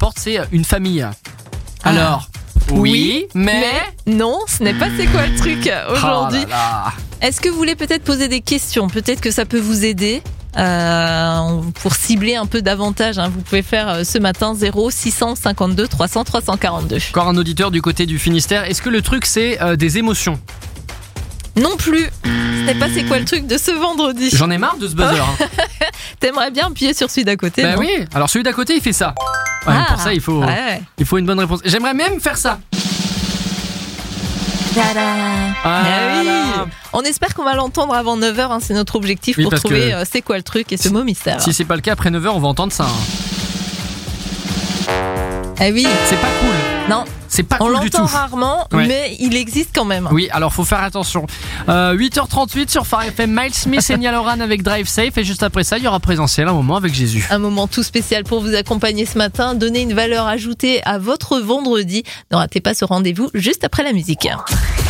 porte, c'est une famille. Alors, oui, mais... non, ce n'est pas c'est quoi le truc aujourd'hui. Oh là là. Est-ce que vous voulez peut-être poser des questions? Peut-être que ça peut vous aider pour cibler un peu davantage. Vous pouvez faire ce matin 0652 300 342. Encore un auditeur du côté du Finistère. Est-ce que le truc, c'est des émotions? Non plus. Ce n'est pas c'est quoi le truc de ce vendredi. J'en ai marre de ce buzzer. T'aimerais bien appuyer sur celui d'à côté? Bah non? oui, alors celui d'à côté, il fait ça. Ouais, pour ça, il faut une bonne réponse. J'aimerais même faire ça. Ah oui. On espère qu'on va l'entendre avant 9h, c'est notre objectif pour trouver c'est quoi le truc et ce mot mystère. Si c'est pas le cas, après 9h, on va entendre ça. Ah oui. C'est pas cool. Non. C'est pas cool du tout. On l'entend rarement, mais il existe quand même. Oui, alors faut faire attention. 8h38 sur Phare FM, Miles Smith et Niall Horan avec Drive Safe. Et juste après ça, il y aura Présentiel, un moment avec Jésus. Un moment tout spécial pour vous accompagner ce matin. Donner une valeur ajoutée à votre vendredi. Ne ratez pas ce rendez-vous juste après la musique.